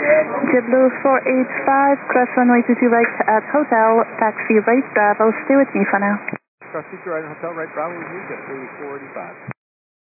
JetBlue 485, cross runway 22 right at hotel, taxi right Bravo, stay with me for now. Cross 22 right at hotel, right Bravo with you, JetBlue 485.